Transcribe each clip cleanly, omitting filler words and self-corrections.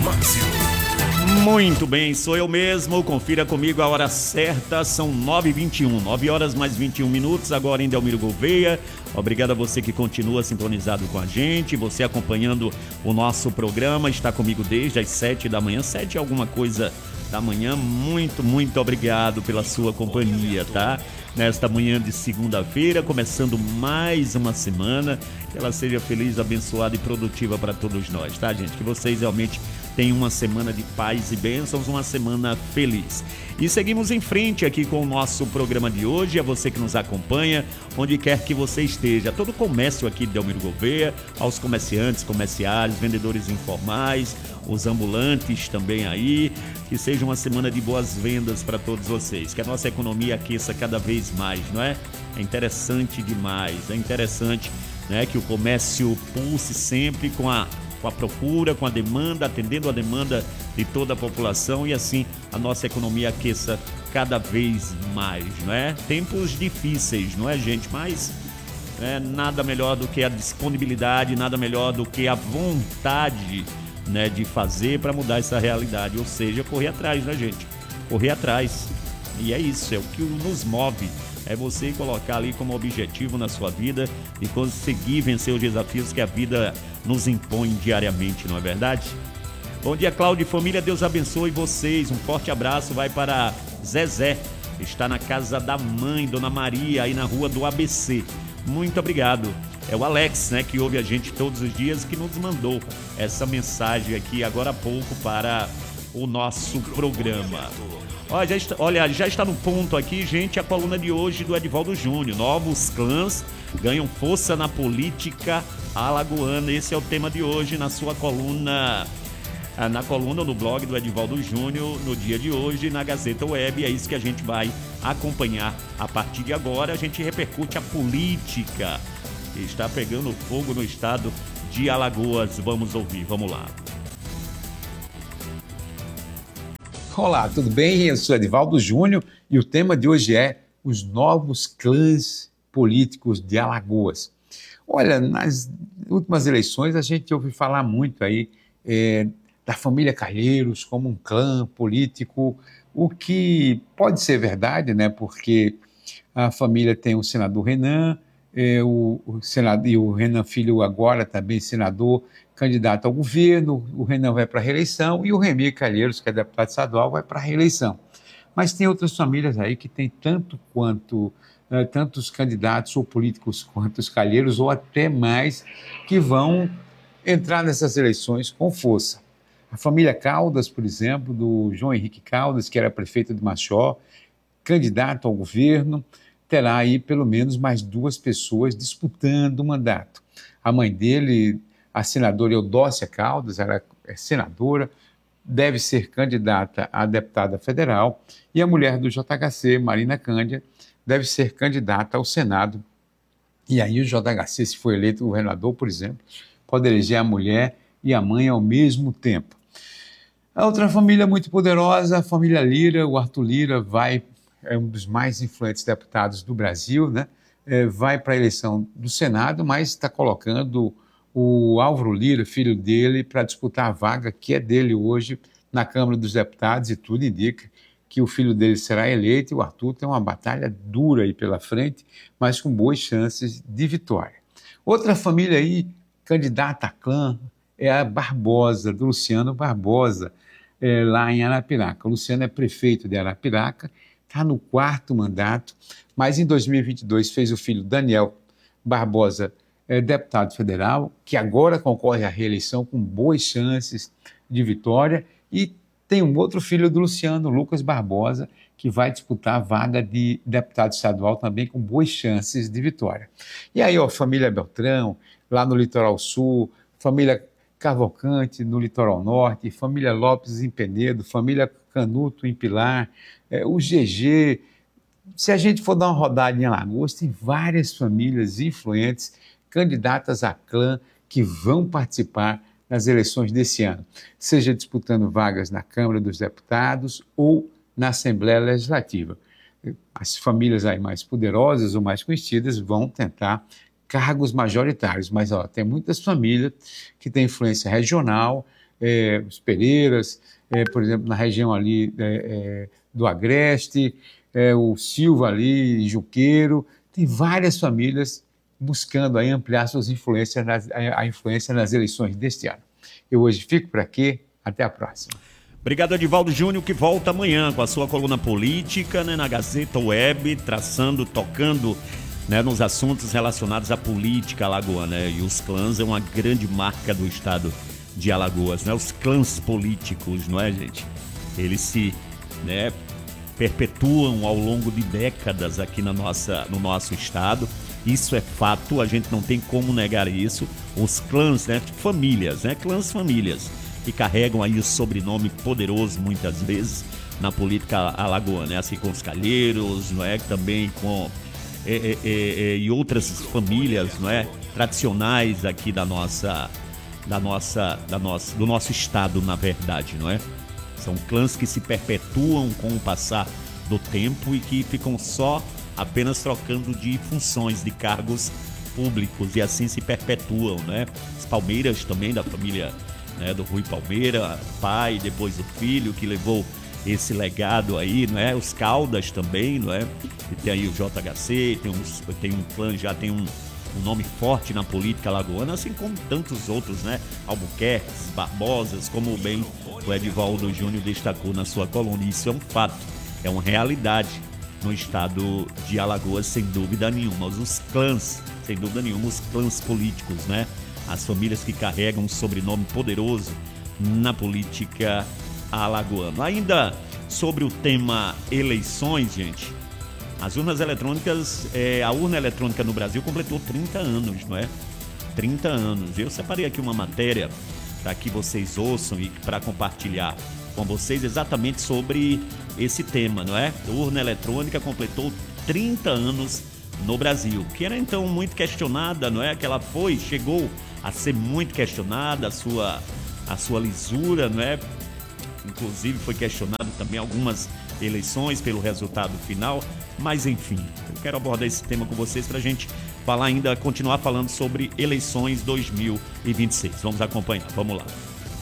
Márcio. Muito bem, sou eu mesmo. Confira comigo a hora certa, são 9h21, 9 horas mais 21 minutos, agora em Delmiro Gouveia. Obrigado a você que continua sintonizado com a gente, você acompanhando o nosso programa, está comigo desde as 7 da manhã, 7 alguma coisa da manhã. Muito obrigado pela sua companhia, tá? Nesta manhã de segunda-feira, começando mais uma semana, que ela seja feliz, abençoada e produtiva para todos nós, tá, gente? Que vocês realmente tenham uma semana de paz e bênçãos, uma semana feliz. E seguimos em frente aqui com o nosso programa de hoje. É você que nos acompanha, onde quer que você esteja. Todo o comércio aqui de Delmiro Gouveia, aos comerciantes, comerciários, vendedores informais, os ambulantes também aí. Que seja uma semana de boas vendas para todos vocês. Que a nossa economia aqueça cada vez mais, não é? É interessante demais. É interessante, né, que o comércio pulse sempre com a procura, com a demanda, atendendo a demanda de toda a população e assim a nossa economia aqueça cada vez mais, não é? Tempos difíceis, não é, gente? Mas nada melhor do que a disponibilidade, nada melhor do que a vontade, né, de fazer para mudar essa realidade, ou seja, correr atrás, né, gente? Correr atrás. E é isso, é o que nos move. É você colocar ali como objetivo na sua vida e conseguir vencer os desafios que a vida nos impõe diariamente, não é verdade? Bom dia, Cláudio e família, Deus abençoe vocês. Um forte abraço vai para Zezé, está na casa da mãe, Dona Maria, aí na rua do ABC. Muito obrigado. É o Alex, né, que ouve a gente todos os dias, que nos mandou essa mensagem aqui agora há pouco para o nosso programa. Olha, já está no ponto aqui, gente, a coluna de hoje do Edivaldo Júnior. Novos clãs ganham força na política alagoana. Esse é o tema de hoje na sua coluna, na coluna no blog do Edivaldo Júnior, no dia de hoje, na Gazeta Web. É isso que a gente vai acompanhar. A partir de agora, a gente repercute a política que está pegando fogo no estado de Alagoas. Vamos ouvir, vamos lá. Olá, tudo bem? Eu sou Edivaldo Júnior e o tema de hoje é os novos clãs políticos de Alagoas. Olha, nas últimas eleições a gente ouve falar muito aí da família Calheiros como um clã político, o que pode ser verdade, né? Porque a família tem o senador Renan, e o Renan Filho agora também senador, candidato ao governo. O Renan vai para a reeleição e o Remy Calheiros, que é deputado estadual, vai para a reeleição. Mas tem outras famílias aí que tem tantos candidatos ou políticos quanto os Calheiros, ou até mais, que vão entrar nessas eleições com força. A família Caldas, por exemplo, do João Henrique Caldas, que era prefeito de Machó, candidato ao governo, terá aí pelo menos mais 2 pessoas disputando o mandato. A mãe dele, a senadora Eudócia Caldas, ela é senadora, deve ser candidata a deputada federal, e a mulher do JHC, Marina Cândia, deve ser candidata ao Senado. E aí o JHC, se for eleito governador, por exemplo, pode eleger a mulher e a mãe ao mesmo tempo. A outra família muito poderosa, a família Lira. O Arthur Lira é um dos mais influentes deputados do Brasil, né? Vai para a eleição do Senado, mas está colocando o Álvaro Lira, filho dele, para disputar a vaga que é dele hoje na Câmara dos Deputados, e tudo indica que o filho dele será eleito, e o Arthur tem uma batalha dura aí pela frente, mas com boas chances de vitória. Outra família aí, candidata a clã, é a Barbosa, do Luciano Barbosa, lá em Arapiraca. O Luciano é prefeito de Arapiraca, está no 4º mandato, mas em 2022 fez o filho Daniel Barbosa deputado federal, que agora concorre à reeleição com boas chances de vitória, e tem um outro filho do Luciano, Lucas Barbosa, que vai disputar a vaga de deputado estadual também com boas chances de vitória. E aí, família Beltrão, lá no Litoral Sul, família Cavalcante no Litoral Norte, família Lopes em Penedo, família Canuto em Pilar, o GG. Se a gente for dar uma rodada em Alagoas, tem várias famílias influentes, candidatas a clã, que vão participar nas eleições desse ano, seja disputando vagas na Câmara dos Deputados ou na Assembleia Legislativa. As famílias aí mais poderosas ou mais conhecidas vão tentar cargos majoritários, mas tem muitas famílias que têm influência regional, os Pereiras, por exemplo, na região ali do Agreste, o Silva ali, Juqueiro, tem várias famílias buscando aí ampliar suas influências, a influência nas eleições deste ano. Eu hoje fico por aqui, até a próxima. Obrigado, Edivaldo Júnior, que volta amanhã com a sua coluna política, né, na Gazeta Web, tocando, né, nos assuntos relacionados à política alagoana. Né? E os clãs é uma grande marca do estado de Alagoas, né? Os clãs políticos, não é, gente? Eles se, né, perpetuam ao longo de décadas aqui no nosso estado. Isso é fato, a gente não tem como negar isso. Os clãs, né, famílias, né, clãs famílias, que carregam aí o sobrenome poderoso muitas vezes na política alagoana, né? Assim com os Calheiros, não é? Também com e outras famílias, não é? Tradicionais aqui do nosso estado, na verdade, não é? São clãs que se perpetuam com o passar do tempo e que ficam apenas trocando de funções, de cargos públicos, e assim se perpetuam, né? Os Palmeiras também, da família, né, do Rui Palmeira, pai, depois o filho que levou esse legado aí, não é? Os Caldas também, não é? E tem aí o JHC, tem um clã, já tem um nome forte na política alagoana, assim como tantos outros, né? Albuquerques, Barbosas, como bem o Edivaldo Júnior destacou na sua coluna. Isso é um fato, é uma realidade no estado de Alagoas, sem dúvida nenhuma. Os clãs, sem dúvida nenhuma, os clãs políticos, né? As famílias que carregam um sobrenome poderoso na política alagoana. Ainda sobre o tema eleições, gente, as urnas eletrônicas, a urna eletrônica no Brasil completou 30 anos, não é? 30 anos. Eu separei aqui uma matéria para que vocês ouçam e para compartilhar com vocês exatamente sobre esse tema, não é? A urna eletrônica completou 30 anos no Brasil, que era então muito questionada, não é? Que ela chegou a ser muito questionada, a sua lisura, não é? Inclusive foi questionado também algumas eleições pelo resultado final, mas enfim, eu quero abordar esse tema com vocês para a gente continuar falando sobre eleições 2026. Vamos acompanhar, vamos lá.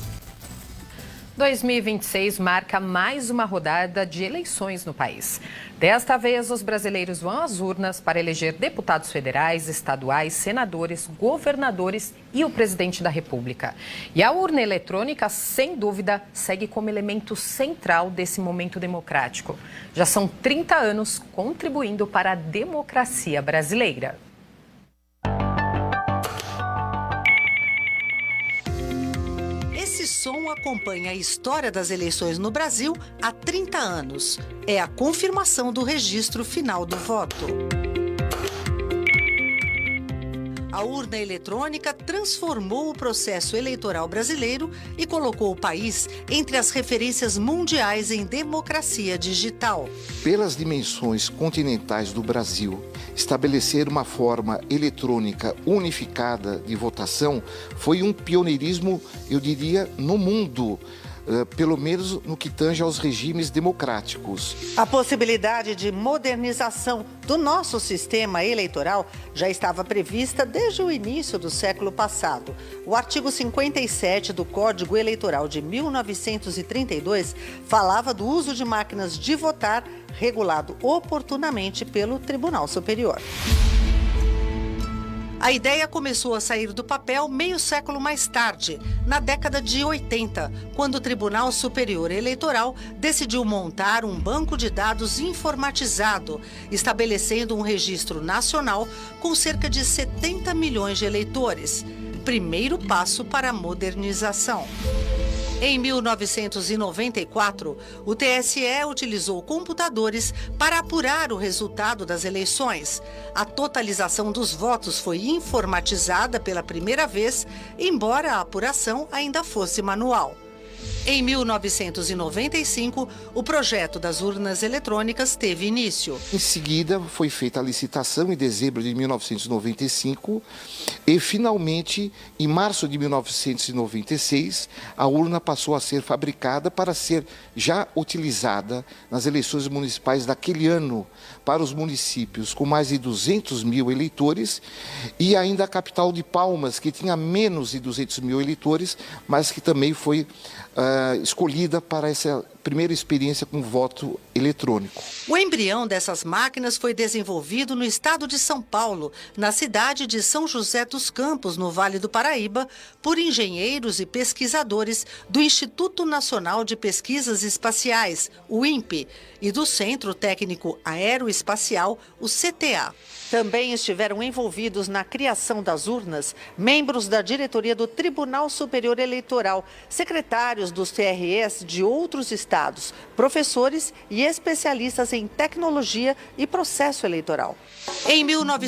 2026 marca mais uma rodada de eleições no país. Desta vez, os brasileiros vão às urnas para eleger deputados federais, estaduais, senadores, governadores e o presidente da República. E a urna eletrônica, sem dúvida, segue como elemento central desse momento democrático. Já são 30 anos contribuindo para a democracia brasileira. Esse som acompanha a história das eleições no Brasil há 30 anos. É a confirmação do registro final do voto. A urna eletrônica transformou o processo eleitoral brasileiro e colocou o país entre as referências mundiais em democracia digital. Pelas dimensões continentais do Brasil, estabelecer uma forma eletrônica unificada de votação foi um pioneirismo, eu diria, no mundo, pelo menos no que tange aos regimes democráticos. A possibilidade de modernização do nosso sistema eleitoral já estava prevista desde o início do século passado. O artigo 57 do Código Eleitoral de 1932 falava do uso de máquinas de votar, regulado oportunamente pelo Tribunal Superior. A ideia começou a sair do papel meio século mais tarde, na década de 80, quando o Tribunal Superior Eleitoral decidiu montar um banco de dados informatizado, estabelecendo um registro nacional com cerca de 70 milhões de eleitores. Primeiro passo para a modernização. Em 1994, o TSE utilizou computadores para apurar o resultado das eleições. A totalização dos votos foi informatizada pela primeira vez, embora a apuração ainda fosse manual. Em 1995, o projeto das urnas eletrônicas teve início. Em seguida, foi feita a licitação em dezembro de 1995 e, finalmente, em março de 1996, a urna passou a ser fabricada para ser já utilizada nas eleições municipais daquele ano para os municípios com mais de 200 mil eleitores e ainda a capital de Palmas, que tinha menos de 200 mil eleitores, mas que também foi escolhida para essa primeira experiência com voto eletrônico. O embrião dessas máquinas foi desenvolvido no estado de São Paulo, na cidade de São José dos Campos, no Vale do Paraíba, por engenheiros e pesquisadores do Instituto Nacional de Pesquisas Espaciais, o INPE, e do Centro Técnico Aeroespacial, o CTA. Também estiveram envolvidos na criação das urnas membros da diretoria do Tribunal Superior Eleitoral, secretários dos TREs de outros estados, professores e especialistas em tecnologia e processo eleitoral. Em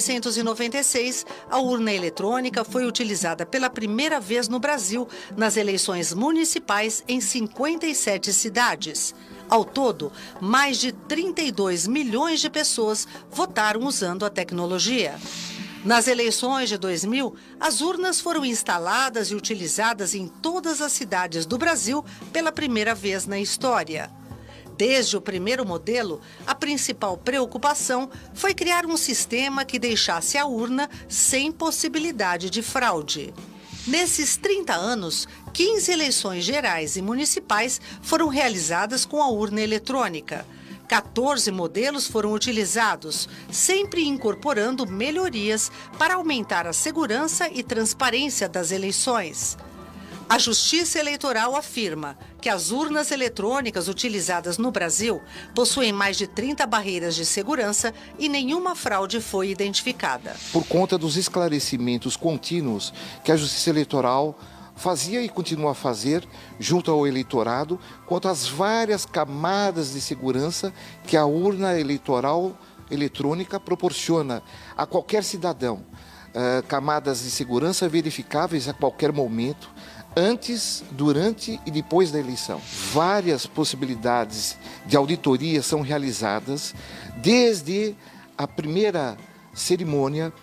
1996, a urna eletrônica foi utilizada pela primeira vez no Brasil nas eleições municipais em 57 cidades. Ao todo, mais de 32 milhões de pessoas votaram usando a tecnologia. Nas eleições de 2000, as urnas foram instaladas e utilizadas em todas as cidades do Brasil pela primeira vez na história. Desde o primeiro modelo, a principal preocupação foi criar um sistema que deixasse a urna sem possibilidade de fraude. Nesses 30 anos, 15 eleições gerais e municipais foram realizadas com a urna eletrônica. 14 modelos foram utilizados, sempre incorporando melhorias para aumentar a segurança e transparência das eleições. A Justiça Eleitoral afirma que as urnas eletrônicas utilizadas no Brasil possuem mais de 30 barreiras de segurança e nenhuma fraude foi identificada. Por conta dos esclarecimentos contínuos que a Justiça Eleitoral fazia e continua a fazer junto ao eleitorado quanto às várias camadas de segurança que a urna eleitoral eletrônica proporciona a qualquer cidadão. Camadas de segurança verificáveis a qualquer momento, antes, durante e depois da eleição. Várias possibilidades de auditoria são realizadas desde a primeira cerimônia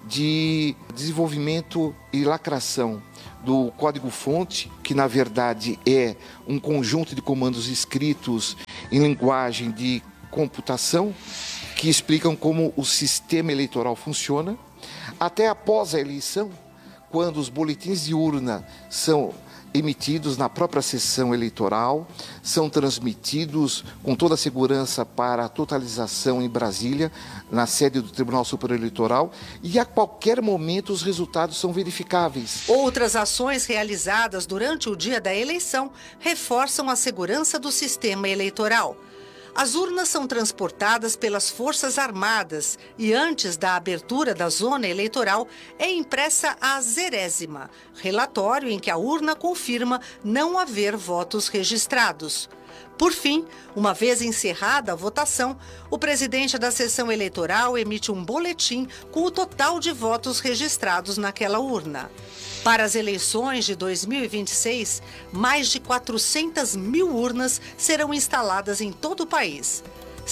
de desenvolvimento e lacração do código-fonte, que na verdade é um conjunto de comandos escritos em linguagem de computação que explicam como o sistema eleitoral funciona, até após a eleição, quando os boletins de urna são emitidos na própria sessão eleitoral, são transmitidos com toda a segurança para a totalização em Brasília, na sede do Tribunal Superior Eleitoral, e a qualquer momento os resultados são verificáveis. Outras ações realizadas durante o dia da eleição reforçam a segurança do sistema eleitoral. As urnas são transportadas pelas Forças Armadas e antes da abertura da zona eleitoral é impressa a 0ª, relatório em que a urna confirma não haver votos registrados. Por fim, uma vez encerrada a votação, o presidente da sessão eleitoral emite um boletim com o total de votos registrados naquela urna. Para as eleições de 2026, mais de 400 mil urnas serão instaladas em todo o país.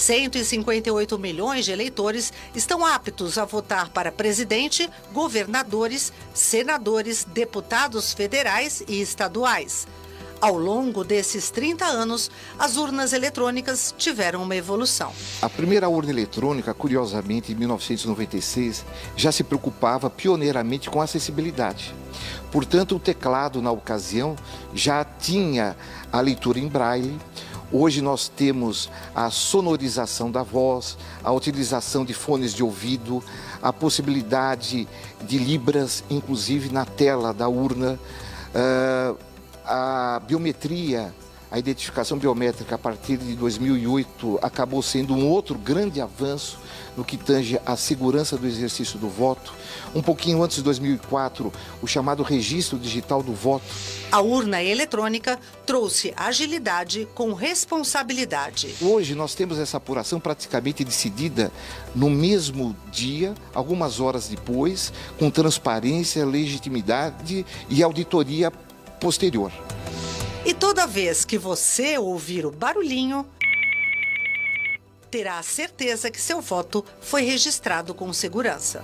158 milhões de eleitores estão aptos a votar para presidente, governadores, senadores, deputados federais e estaduais. Ao longo desses 30 anos, as urnas eletrônicas tiveram uma evolução. A primeira urna eletrônica, curiosamente, em 1996, já se preocupava pioneiramente com a acessibilidade. Portanto, o teclado, na ocasião, já tinha a leitura em braille. Hoje nós temos a sonorização da voz, a utilização de fones de ouvido, a possibilidade de libras, inclusive na tela da urna, a biometria, a identificação biométrica a partir de 2008 acabou sendo um outro grande avanço no que tange à segurança do exercício do voto. Um pouquinho antes de 2004, o chamado registro digital do voto. A urna eletrônica trouxe agilidade com responsabilidade. Hoje nós temos essa apuração praticamente decidida no mesmo dia, algumas horas depois, com transparência, legitimidade e auditoria posterior. E toda vez que você ouvir o barulhinho, terá a certeza que seu voto foi registrado com segurança.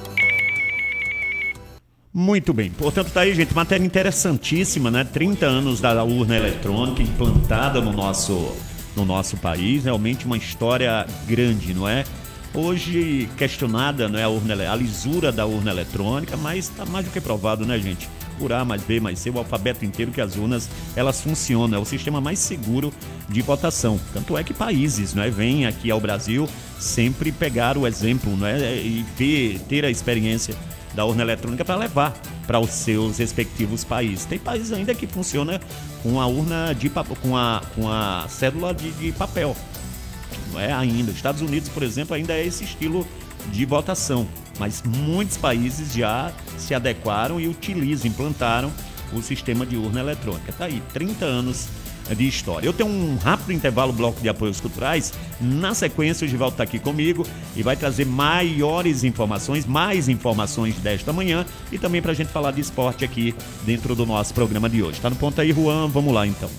Muito bem. Portanto, tá aí, gente, matéria interessantíssima, né? 30 anos da urna eletrônica implantada no nosso país. Realmente uma história grande, não é? Hoje questionada, não é, a lisura da urna eletrônica, mas está mais do que provado, né, gente? Por A mais B mais C, o alfabeto inteiro, que as urnas, elas funcionam. É o sistema mais seguro de votação. Tanto é que países, não é, vêm aqui ao Brasil sempre pegar o exemplo, não é, e ter a experiência da urna eletrônica para levar para os seus respectivos países. Tem países ainda que funciona com a urna com a cédula de papel. Não é ainda. Estados Unidos, por exemplo, ainda é esse estilo de votação, mas muitos países já se adequaram e implantaram o sistema de urna eletrônica. Tá aí, 30 anos de história. Eu tenho um rápido intervalo, bloco de apoios culturais. Na sequência, o Givaldo está aqui comigo e vai trazer mais informações desta manhã e também para a gente falar de esporte aqui dentro do nosso programa de hoje. Tá no ponto aí, Juan? Vamos lá, então.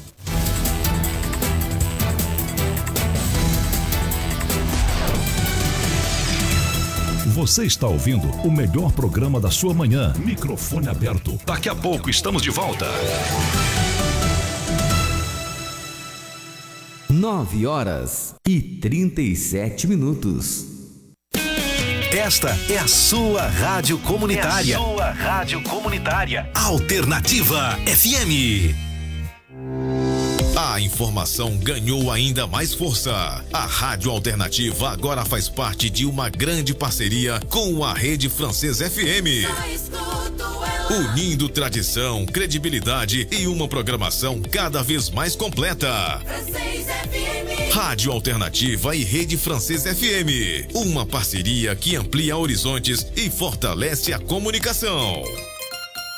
Você está ouvindo o melhor programa da sua manhã. Microfone aberto. Daqui a pouco estamos de volta. 9h37. Esta é a sua rádio comunitária. Alternativa FM. A informação ganhou ainda mais força. A Rádio Alternativa agora faz parte de uma grande parceria com a Rede Francês FM. Unindo tradição, credibilidade e uma programação cada vez mais completa. Rádio Alternativa e Rede Francês FM. Uma parceria que amplia horizontes e fortalece a comunicação.